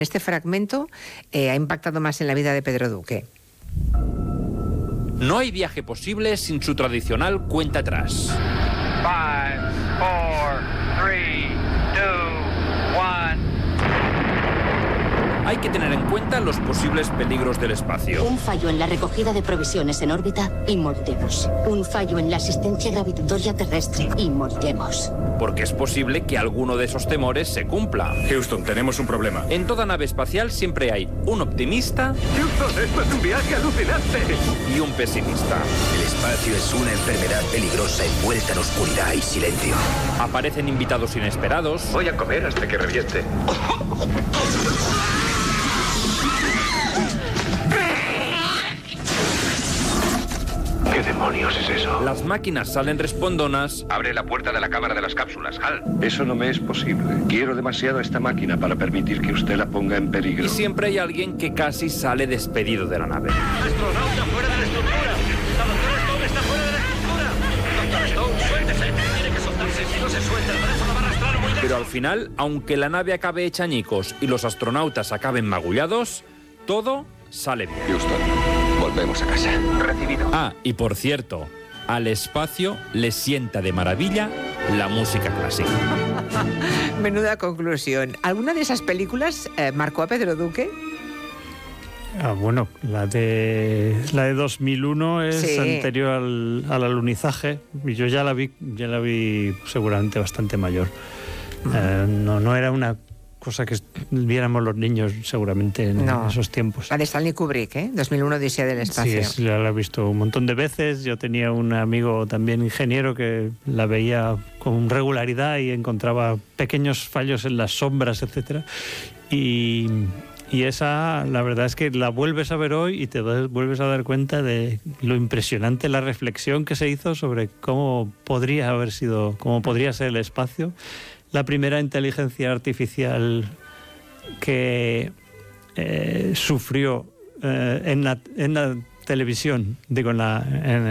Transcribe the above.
Este fragmento ha impactado más en la vida de Pedro Duque. No hay viaje posible sin su tradicional cuenta atrás. 5, 4, 3, 2, 1. Hay que tener en cuenta los posibles peligros del espacio. Un fallo en la recogida de provisiones en órbita y moriremos. Un fallo en la asistencia gravitatoria terrestre y moriremos. Porque es posible que alguno de esos temores se cumpla. Houston, tenemos un problema. En toda nave espacial siempre hay un optimista Houston, esto es un viaje alucinante. y un pesimista. El espacio es una enfermedad peligrosa envuelta en oscuridad y silencio. Aparecen invitados inesperados. Voy a comer hasta que reviente. ¿Qué demonios es eso? Las máquinas salen respondonas. Abre la puerta de la cámara de las cápsulas, Hal. Eso no me es posible. Quiero demasiado esta máquina para permitir que usted la ponga en peligro. Y siempre hay alguien que casi sale despedido de la nave. ¡Astronauta fuera de la estructura! ¡La doctora Stone está fuera de la estructura! ¡Doctor Stone, suéltese! Tiene que soltarse. Si no se suelta, el brazo la va a arrastrar muy lejos. Pero al final, aunque la nave acabe hecha añicos y los astronautas acaben magullados, todo sale bien. Houston, volvemos a casa. Recibido. Ah, y por cierto, al espacio le sienta de maravilla la música clásica. Menuda conclusión. ¿Alguna de esas películas marcó a Pedro Duque? Bueno, la de 2001 es Sí. anterior al alunizaje y yo ya la vi seguramente bastante mayor. No era una cosa que viéramos los niños seguramente en esos tiempos. La de Stanley Kubrick, 2001 Odisea del espacio. Sí, la he visto un montón de veces. Yo tenía un amigo también ingeniero que la veía con regularidad y encontraba pequeños fallos en las sombras, etcétera. Y esa, la verdad es que la vuelves a ver hoy y te vuelves a dar cuenta de lo impresionante la reflexión que se hizo sobre cómo podría ser el espacio. La primera inteligencia artificial que sufrió en la televisión, digo, en